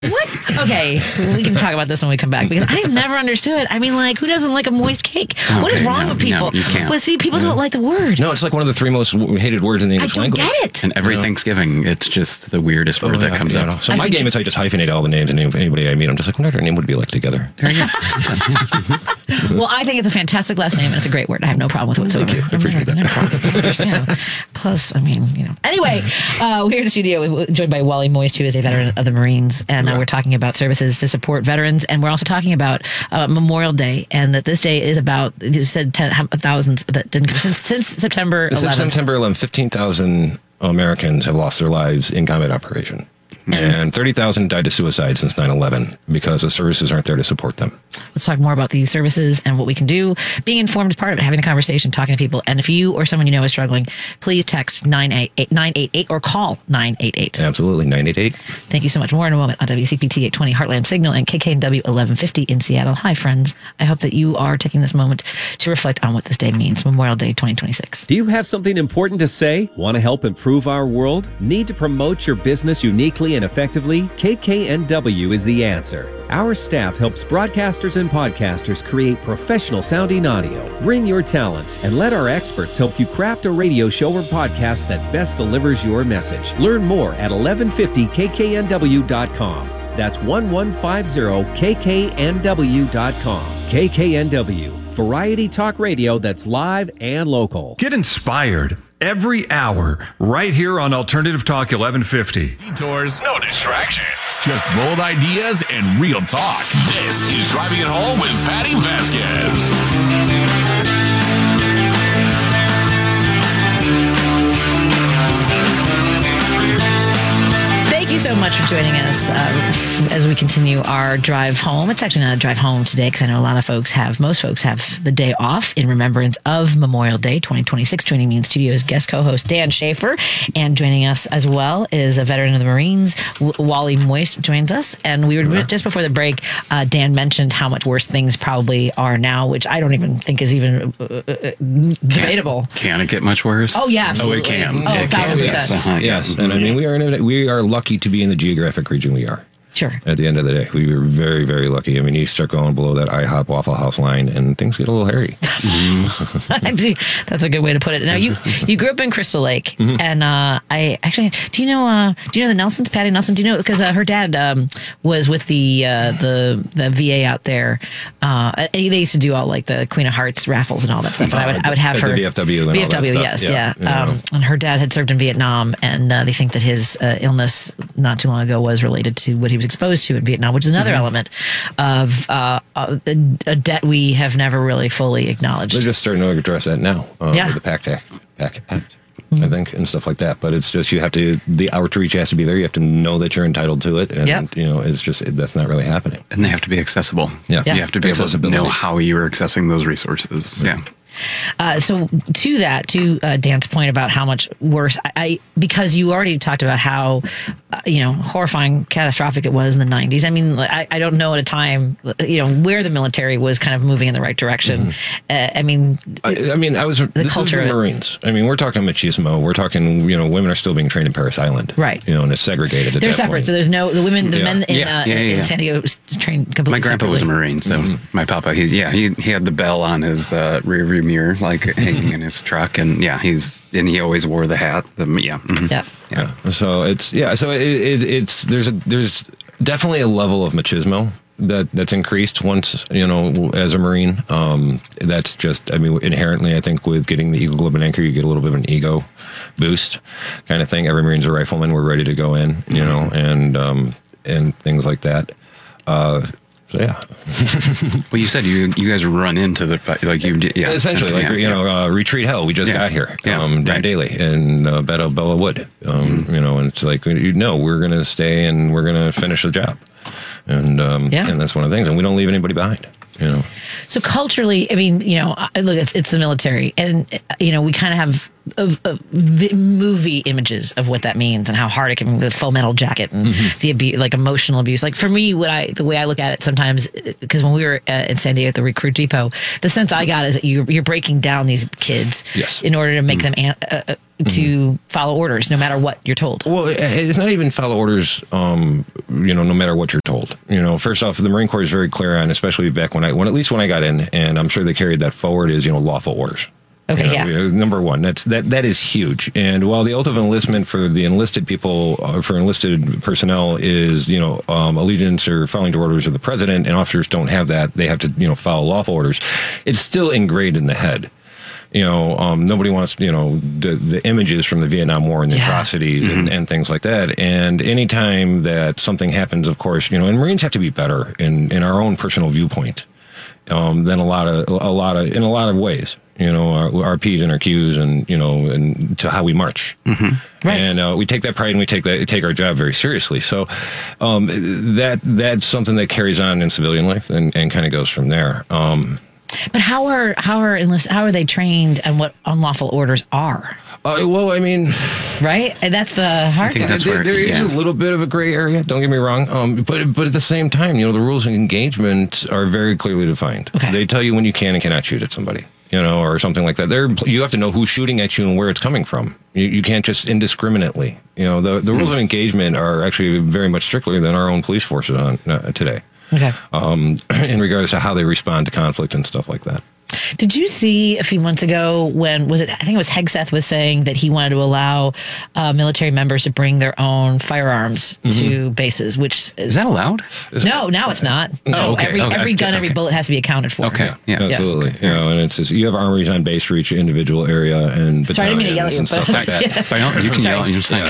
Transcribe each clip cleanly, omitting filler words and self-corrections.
What? Okay, we can talk about this when we come back because I've never understood. I mean, like, who doesn't like a moist cake? What is wrong with people? No, you can't. Well, see, people don't like the word. No, it's like one of the 3 most hated words in the English language. I don't get it. And every Thanksgiving, it's just the weirdest word that comes up. So my game is I just hyphenate all the names, and anybody I meet, I'm just like, whatever their name would be like together. Well, I think it's a fantastic last name, and it's a great word. I have no problem with it whatsoever. Thank you. I appreciate that. No problem. Plus, I mean, Anyway, we're here in the studio joined by Wally Moist, who is a veteran of the Marines, and we're talking about services to support veterans, and we're also talking about Memorial Day, and that this day is about, you said thousands that didn't come since September 11th. Since September 11th, 15,000 Americans have lost their lives in combat operation. And 30,000 died to suicide since 9/11 because the services aren't there to support them. Let's talk more about these services and what we can do. Being informed is part of it, having a conversation, talking to people. And if you or someone you know is struggling, please text 988 or call 988. Absolutely, 988. Thank you so much. More in a moment on WCPT 820 Heartland Signal and KKNW 1150 in Seattle. Hi, friends. I hope that you are taking this moment to reflect on what this day means, Memorial Day 2026. Do you have something important to say? Want to help improve our world? Need to promote your business uniquely and effectively? KKNW is the answer. Our staff helps broadcasters and podcasters create professional sounding audio. Bring your talent and let our experts help you craft a radio show or podcast that best delivers your message. Learn more at 1150kknw.com. That's 1150kknw.com. KKNW, variety talk radio that's live and local. Get inspired every hour right here on Alternative Talk 1150. Detours, no distractions, just bold ideas and real talk. This is Driving It Home with Patty Vasquez. Thank you so much for joining us as we continue our drive home. It's actually not a drive home today because I know most folks have the day off in remembrance of Memorial Day 2026. Joining me in studio is guest co-host Dan Schaefer, and joining us as well is a veteran of the Marines, Wally Moist joins us. And we were just before the break, Dan mentioned how much worse things probably are now, which I don't even think is even debatable. Can it get much worse? Oh yeah, absolutely. Oh, it can. Oh, it 1,000%. Yes, and I mean we are lucky to be in the geographic region we are. Sure. At the end of the day, we were very, very lucky. I mean, you start going below that IHOP Waffle House line, and things get a little hairy. That's a good way to put it. Now, you grew up in Crystal Lake, and I actually do you know the Nelsons, Patty Nelson? Do you know, because her dad was with the VA out there. They used to do all like the Queen of Hearts raffles and all that stuff. And I would have her the VFW. And VFW, all that stuff. yes, yeah. And her dad had served in Vietnam, and they think that his illness not too long ago was related to what he was exposed to in Vietnam, which is another element of a debt we have never really fully acknowledged. They're just starting to address that now with the PACT Act, I think, and stuff like that. But it's just the outreach has to be there. You have to know that you're entitled to it, and it's just that's not really happening. And they have to be accessible. Yeah. You have to be able to know how you're accessing those resources. Yeah. So to Dan's point about how much worse, because you already talked about how, horrifying, catastrophic it was in the 90s. I mean, I don't know at a time, where the military was kind of moving in the right direction. I mean, this is the Marines. I mean, we're talking machismo. We're talking, women are still being trained in Parris Island. Right. And it's segregated at They're that separate. point. So there's the men in San Diego trained completely My grandpa separately. was a Marine, so my papa, he had the bell on his rear view mirror, like hanging in his truck, and he always wore the hat. So there's definitely a level of machismo that's increased once as a Marine. That's just inherently, I think, with getting the Eagle Globe and Anchor, you get a little bit of an ego boost kind of thing. Every Marine's a rifleman. We're ready to go in, and things like that. Yeah. Well, you said you guys run into the essentially Retreat Hell. We just got here. Dan Daly and Bella Wood. And it's like we're going to stay and we're going to finish the job, and that's one of the things. And we don't leave anybody behind. So culturally, look, it's the military, and we kind of have movie images of what that means and how hard it can be, the Full Metal Jacket and the abuse, like emotional abuse. Like for me, the way I look at it sometimes, because when we were in San Diego at the recruit depot, the sense I got is that you're breaking down these kids in order to make them to follow orders no matter what you're told. Well, it's not even follow orders, no matter what you're told. First off, the Marine Corps is very clear on, especially back when at least when I got in, and I'm sure they carried that forward, is, lawful orders. Okay, Number one, that is huge. And while the oath of enlistment for the enlisted people, for enlisted personnel, is allegiance or following to orders of the president, and officers don't have that, they have to follow lawful orders. It's still ingrained in the head. Nobody wants the images from the Vietnam War and the atrocities and things like that. And anytime that something happens, of course, and Marines have to be better in our own personal viewpoint than in a lot of ways. Our P's and our Q's and to how we march. Mm-hmm. Right. And we take that pride and we take our job very seriously. So that's something that carries on in civilian life and kind of goes from there. But how are they trained and what unlawful orders are? Well, I mean, right? And that's the hard part. There is a little bit of a gray area. Don't get me wrong. But at the same time, the rules of engagement are very clearly defined. Okay. They tell you when you can and cannot shoot at somebody, or something like that. You have to know who's shooting at you and where it's coming from. You can't just indiscriminately. The rules of engagement are actually very much stricter than our own police forces on today. Okay. In regards to how they respond to conflict and stuff like that. Did you see a few months ago I think it was Hegseth was saying that he wanted to allow military members to bring their own firearms to bases, which is that allowed? No, now it's not. No, every gun, every bullet has to be accounted for. Okay. Yeah. Absolutely. And it's just, you have armories on base for each individual area and sorry, I didn't mean to yell at you, stuff like that. You can yell.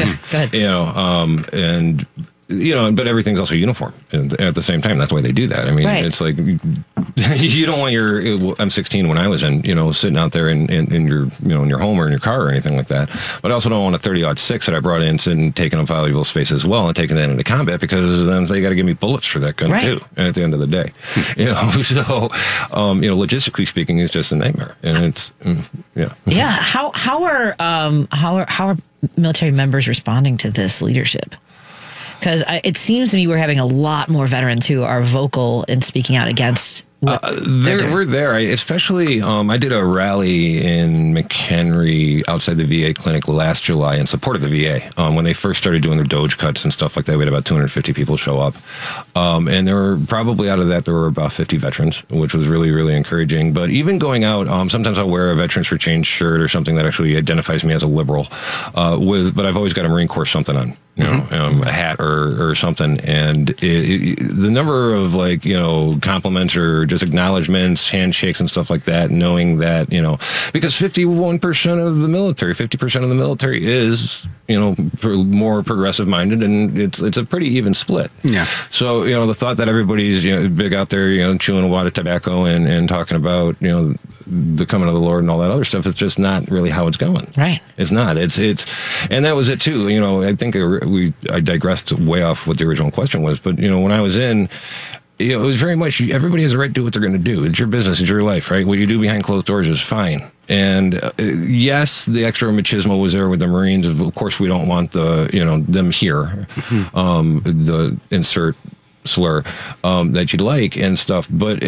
Go ahead. And but everything's also uniform at the same time. That's why they do that. I mean, It's like you don't want your M16 when I was in, sitting out there in your, in your home or in your car or anything like that. But I also don't want a 30-06 that I brought in and taking up valuable space as well and taking that into combat, because then they got to give me bullets for that gun too. At the end of the day, so logistically speaking, it's just a nightmare, and it's yeah. How are military members responding to this leadership? Because it seems to me we're having a lot more veterans who are vocal in speaking out against we're there. Especially, I did a rally in McHenry outside the VA clinic last July in support of the VA. When they first started doing their Doge cuts and stuff like that, we had about 250 people show up. And there were probably out of that, there were about 50 veterans, which was really, really encouraging. But even going out, sometimes I'll wear a Veterans for Change shirt or something that actually identifies me as a liberal. But I've always got a Marine Corps something on, a hat or something. And the number of compliments or just acknowledgments, handshakes and stuff like that, knowing that, because 51% of the military, 50% of the military is, more progressive minded, and it's a pretty even split. Yeah. So, the thought that everybody's, big out there, chewing a wad of tobacco and talking about, the coming of the Lord and all that other stuff, it's just not really how it's going. Right. It's not. It's, and that was it too. I think I digressed way off what the original question was, but, when I was in, it was very much, everybody has the right to do what they're going to do. It's your business. It's your life, right? What you do behind closed doors is fine. And yes, the extra machismo was there with the Marines. Of course, we don't want them here, the insert slur that you'd like and stuff. But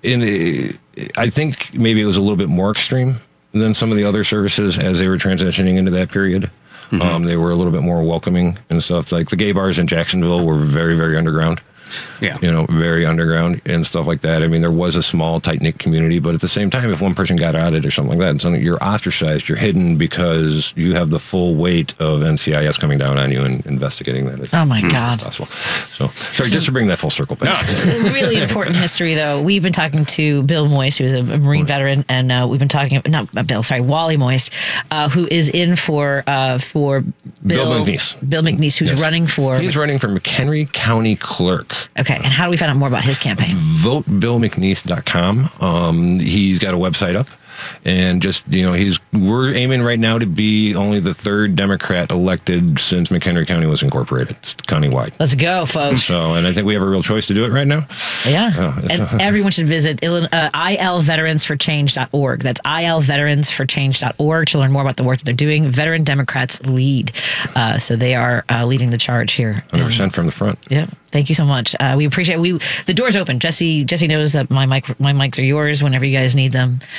I think maybe it was a little bit more extreme than some of the other services as they were transitioning into that period. They were a little bit more welcoming and stuff. Like the gay bars in Jacksonville were very, very underground. Yeah. Very underground and stuff like that. I mean, there was a small, tight-knit community, but at the same time, if one person got outed or something like that, you're ostracized, you're hidden because you have the full weight of NCIS coming down on you and investigating that. Oh, my God. Possible. So, sorry, just to bring that full circle back. No, really important history, though. We've been talking to Bill Moist, who's a Marine veteran, and we've been talking, Wally Moist, who is in for Bill McNeese, who's running for... He's running for McHenry County Clerk. Okay, and how do we find out more about his campaign? VoteBillMcNeese.com. He's got a website up. And just, we're aiming right now to be only the third Democrat elected since McHenry County was incorporated. It's countywide. Let's go, folks. So, and I think we have a real choice to do it right now. Yeah. And everyone should visit ilveteransforchange.org. That's ilveteransforchange.org to learn more about the work that they're doing. Veteran Democrats lead. So they are leading the charge here. 100% from the front. Yeah. Thank you so much. We appreciate the door's open. Jesse knows that my mics are yours whenever you guys need them.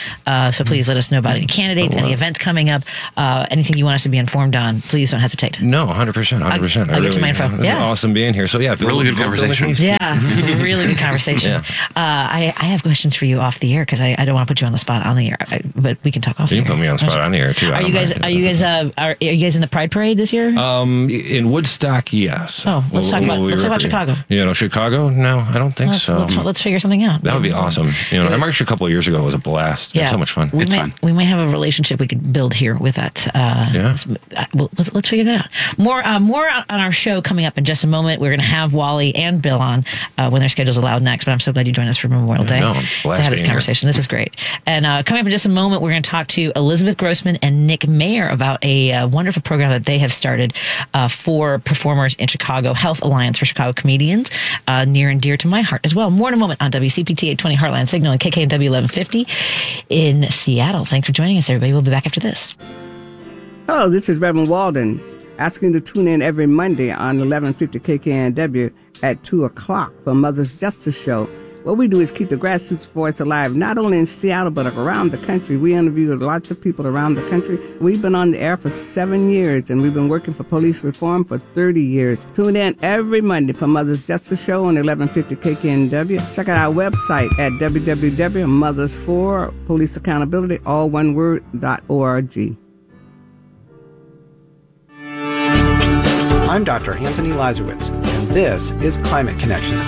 So please let us know about any candidates, any events coming up, anything you want us to be informed on. Please don't hesitate. No, 100%. I'll get you my info. It's awesome being here. So, really good conversation. Yeah, really good conversation. I have questions for you off the air because I don't want to put you on the spot on the air, but we can talk off the air. You can put me on the spot on the air, too. Are you guys in the Pride Parade this year? In Woodstock, yes. Oh, let's talk about Chicago. Chicago? No, I don't think so. Let's figure something out. That would be awesome. I marched a couple of years ago. It was a blast. Yeah. It was so much fun. We might have a relationship we could build here with that. Let's figure that out. More on our show coming up in just a moment. We're going to have Wally and Bill on when their schedules allow next, but I'm so glad you joined us for Memorial Day to have this conversation. This was great. And coming up in just a moment, we're going to talk to Elizabeth Grossman and Nick Mayer about a wonderful program that they have started for performers in Chicago, Health Alliance for Chicago Comedians, near and dear to my heart as well. More in a moment on WCPT 820 Heartland Signal and KKNW 1150 in Seattle. Thanks for joining us, everybody. We'll be back after this. Hello, this is Reverend Walden, asking you to tune in every Monday on 1150 KKNW at 2 o'clock for Mother's Justice Show. What we do is keep the grassroots voice alive, not only in Seattle, but around the country. We interview lots of people around the country. We've been on the air for 7 years, and we've been working for police reform for 30 years. Tune in every Monday for Mother's Justice Show on 1150 KKNW. Check out our website at www.mothers4policeaccountability, all one word, .org. I'm Dr. Anthony Lazarowitz, and this is Climate Connections.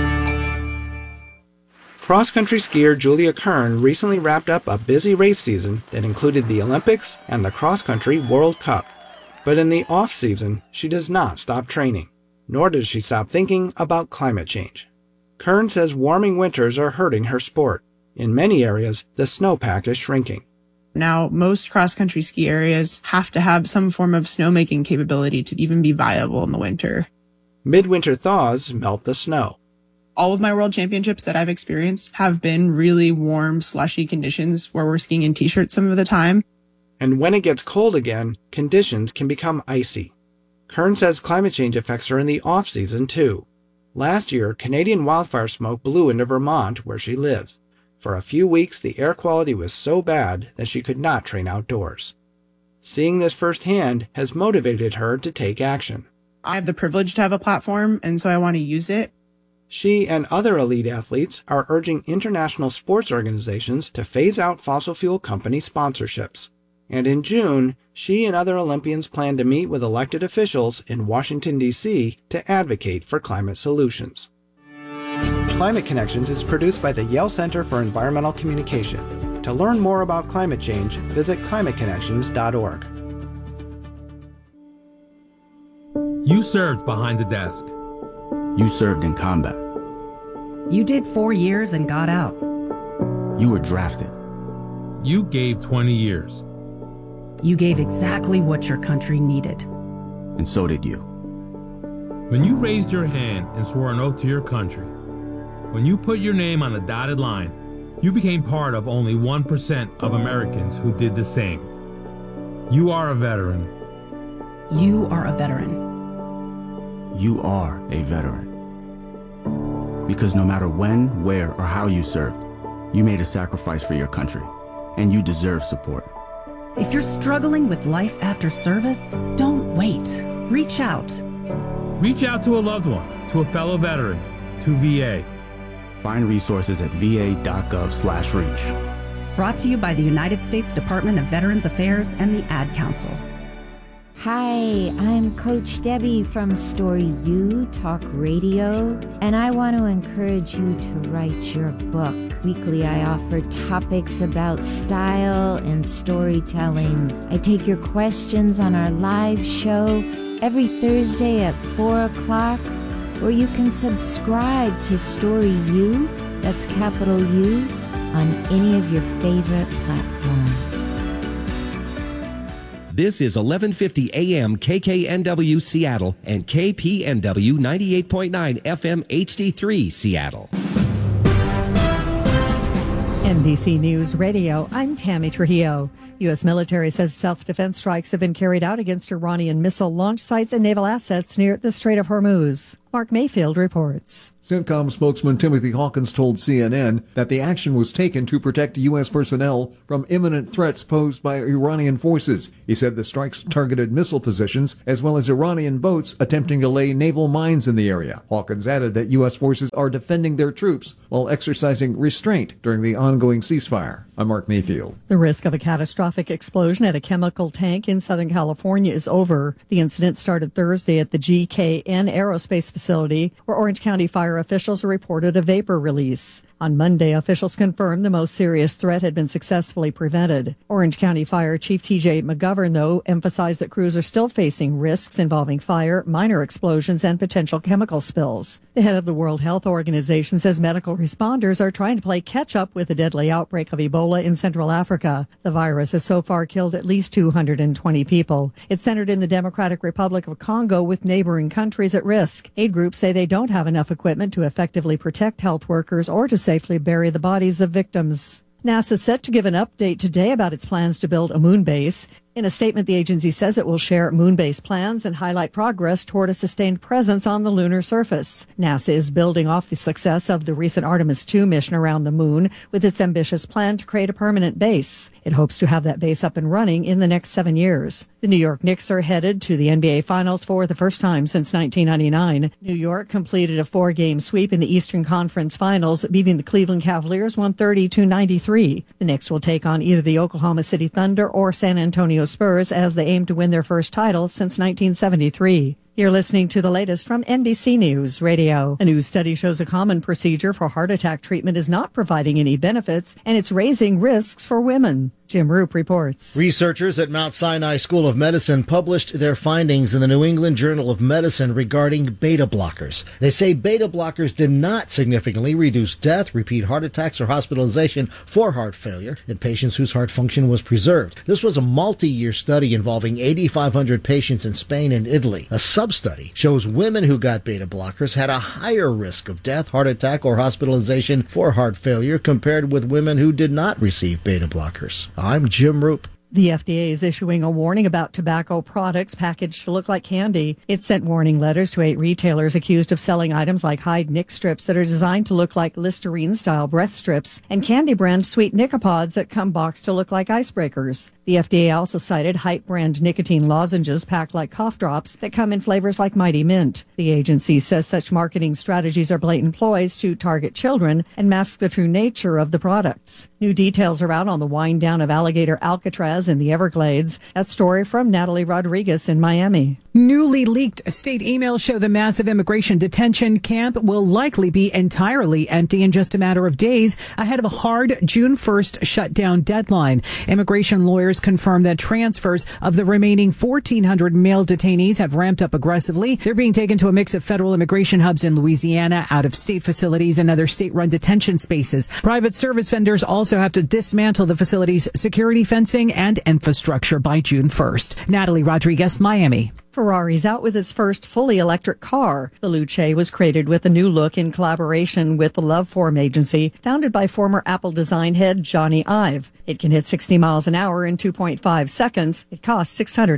Cross-country skier Julia Kern recently wrapped up a busy race season that included the Olympics and the cross-country World Cup. But in the off-season, she does not stop training, nor does she stop thinking about climate change. Kern says warming winters are hurting her sport. In many areas, the snowpack is shrinking. Now, most cross-country ski areas have to have some form of snowmaking capability to even be viable in the winter. Midwinter thaws melt the snow. All of my world championships that I've experienced have been really warm, slushy conditions where we're skiing in t-shirts some of the time. And when it gets cold again, conditions can become icy. Kern says climate change affects her in the off-season, too. Last year, Canadian wildfire smoke blew into Vermont, where she lives. For a few weeks, the air quality was so bad that she could not train outdoors. Seeing this firsthand has motivated her to take action. I have the privilege to have a platform, and so I want to use it. She and other elite athletes are urging international sports organizations to phase out fossil fuel company sponsorships. And in June, she and other Olympians plan to meet with elected officials in Washington, D.C. to advocate for climate solutions. Climate Connections is produced by the Yale Center for Environmental Communication. To learn more about climate change, visit climateconnections.org. You served behind the desk. You served in combat. You did 4 years and got out. You were drafted. You gave 20 years. You gave exactly what your country needed. And so did you. When you raised your hand and swore an oath to your country, when you put your name on a dotted line, you became part of only 1% of Americans who did the same. You are a veteran. You are a veteran. You are a veteran. Because no matter when, where, or how you served, you made a sacrifice for your country, and you deserve support. If you're struggling with life after service, don't wait. Reach out. Reach out to a loved one, to a fellow veteran, to VA. Find resources at va.gov/reach. Brought to you by the United States Department of Veterans Affairs and the Ad Council. Hi, I'm Coach Debbie from Story U Talk Radio, and I want to encourage you to write your book. Weekly, I offer topics about style and storytelling. I take your questions on our live show every Thursday at 4 o'clock, or you can subscribe to Story U, that's capital U, on any of your favorite platforms. This is 1150 AM KKNW Seattle and KPNW 98.9 FM HD3 Seattle. NBC News Radio, I'm Tammy Trujillo. U.S. military says self-defense strikes have been carried out against Iranian missile launch sites and naval assets near the Strait of Hormuz. Mark Mayfield reports. CENTCOM spokesman Timothy Hawkins told CNN that the action was taken to protect U.S. personnel from imminent threats posed by Iranian forces. He said the strikes targeted missile positions as well as Iranian boats attempting to lay naval mines in the area. Hawkins added that U.S. forces are defending their troops while exercising restraint during the ongoing ceasefire. I'm Mark Mayfield. The risk of a catastrophic explosion at a chemical tank in Southern California is over. The incident started Thursday at the GKN Aerospace facility, where Orange County fire officials reported a vapor release. On Monday, officials confirmed the most serious threat had been successfully prevented. Orange County Fire Chief T.J. McGovern, though, emphasized that crews are still facing risks involving fire, minor explosions, and potential chemical spills. The head of the World Health Organization says medical responders are trying to play catch-up with the deadly outbreak of Ebola in Central Africa. The virus has so far killed at least 220 people. It's centered in the Democratic Republic of Congo, with neighboring countries at risk. Aid groups say they don't have enough equipment to effectively protect health workers or to safely bury the bodies of victims. NASA is set to give an update today about its plans to build a moon base. In a statement, the agency says it will share moon base plans and highlight progress toward a sustained presence on the lunar surface. NASA is building off the success of the recent Artemis II mission around the moon with its ambitious plan to create a permanent base. It hopes to have that base up and running in the next 7 years. The New York Knicks are headed to the NBA Finals for the first time since 1999. New York completed a 4-game sweep in the Eastern Conference Finals, beating the Cleveland Cavaliers 130-93. The Knicks will take on either the Oklahoma City Thunder or San Antonio Spurs as they aim to win their first title since 1973. You're listening to the latest from NBC News Radio. A new study shows a common procedure for heart attack treatment is not providing any benefits, and it's raising risks for women. Jim Roop reports. Researchers at Mount Sinai School of Medicine published their findings in the New England Journal of Medicine regarding beta blockers. They say beta blockers did not significantly reduce death, repeat heart attacks, or hospitalization for heart failure in patients whose heart function was preserved. This was a multi-year study involving 8,500 patients in Spain and Italy. A sub-study shows women who got beta blockers had a higher risk of death, heart attack, or hospitalization for heart failure compared with women who did not receive beta blockers. I'm Jim Roop. The FDA is issuing a warning about tobacco products packaged to look like candy. It sent warning letters to 8 retailers accused of selling items like Hyde Nick strips that are designed to look like Listerine-style breath strips and candy brand sweet Nicopods that come boxed to look like icebreakers. The FDA also cited Hype brand nicotine lozenges packed like cough drops that come in flavors like Mighty Mint. The agency says such marketing strategies are blatant ploys to target children and mask the true nature of the products. New details are out on the wind down of alligator Alcatraz in the Everglades. That story from Natalie Rodriguez in Miami. Newly leaked state emails show the massive immigration detention camp will likely be entirely empty in just a matter of days ahead of a hard June 1st shutdown deadline. Immigration lawyers confirm that transfers of the remaining 1,400 male detainees have ramped up aggressively. They're being taken to a mix of federal immigration hubs in Louisiana, out-of-state facilities, and other state-run detention spaces. Private service vendors also have to dismantle the facility's security fencing and infrastructure by June 1st. Natalie Rodriguez, Miami. Ferrari's out with its first fully electric car. The Luce was created with a new look in collaboration with the Loveform agency, founded by former Apple design head Johnny Ive. It can hit 60 miles an hour in 2.5 seconds. It costs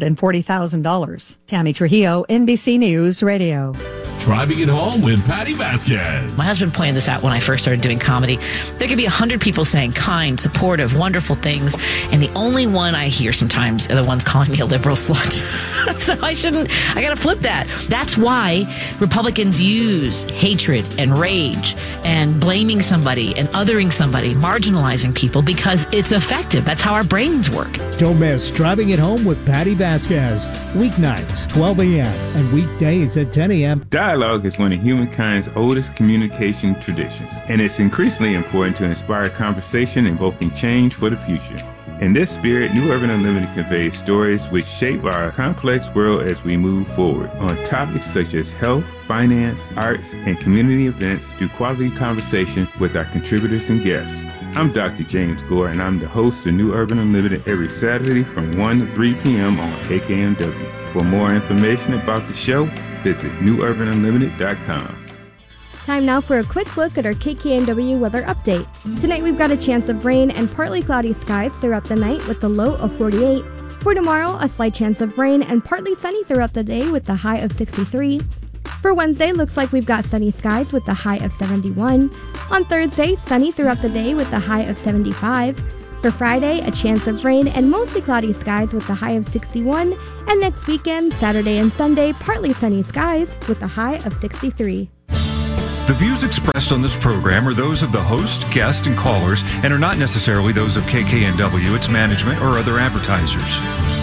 $640,000. Tammy Trujillo, NBC News Radio. Driving it home with Patty Vasquez. My husband pointed this out when I first started doing comedy. There could be 100 people saying kind, supportive, wonderful things, and the only one I hear sometimes are the ones calling me a liberal slut. So I gotta flip that. That's why Republicans use hatred and rage and blaming somebody and othering somebody, marginalizing people, because it's effective. That's how our brains work. Don't miss Driving It Home with Patty Vasquez. Weeknights, 12 a.m. and weekdays at 10 a.m. Dialogue is one of humankind's oldest communication traditions, and it's increasingly important to inspire conversation, invoking change for the future. In this spirit, New Urban Unlimited conveys stories which shape our complex world as we move forward on topics such as health, finance, arts, and community events through quality conversation with our contributors and guests. I'm Dr. James Gore, and I'm the host of New Urban Unlimited every Saturday from 1 to 3 p.m. on KKNW. For more information about the show, visit newurbanunlimited.com. Time now for a quick look at our KKNW weather update. Tonight we've got a chance of rain and partly cloudy skies throughout the night with a low of 48. For tomorrow, a slight chance of rain and partly sunny throughout the day with a high of 63. For Wednesday, looks like we've got sunny skies with the high of 71. On Thursday, sunny throughout the day with the high of 75. For Friday, a chance of rain and mostly cloudy skies with the high of 61. And next weekend, Saturday and Sunday, partly sunny skies with the high of 63. The views expressed on this program are those of the host, guest, and callers and are not necessarily those of KKNW, its management, or other advertisers.